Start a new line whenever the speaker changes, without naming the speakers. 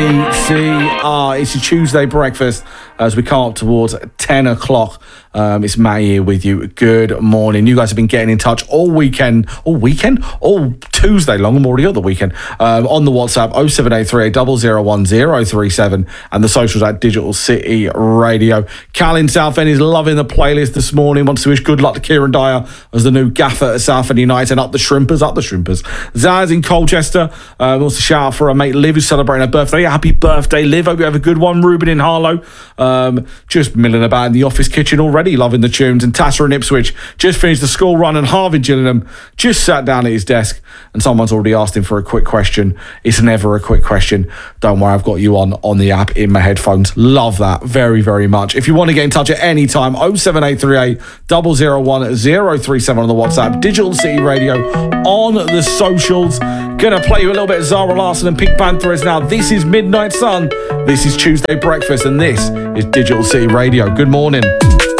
DCR. It's your Tuesday breakfast as we come up towards 10 o'clock. It's Matt here with you. Good morning. You guys have been getting in touch all Tuesday long, and already other weekend, on the WhatsApp 07838 001 037 and the socials at Digital City Radio. Cal in Southend is loving the playlist this morning. Wants to wish good luck to Kieran Dyer as the new gaffer at Southend United, and up the Shrimpers. Zaz in Colchester wants to shout out for her mate Liv, who's celebrating her birthday. Happy birthday, Liv. Hope you have a good one. Ruben in Harlow, just milling about in the office kitchen already, loving the tunes. And Tasser in Ipswich just finished the school run, and Harvey Gillingham just sat down at his desk and someone's already asked him for a quick question. It's never a quick question. Don't worry, I've got you on the app in my headphones. Love that very, very much. If you want to get in touch at any time, 07838 001 037 on the WhatsApp, Digital City Radio on the socials. Gonna play you a little bit of Zara Larsson and Pink Panther is now. This is Midnight Sun. This is Tuesday Breakfast, and this is Digital City Radio. Good morning.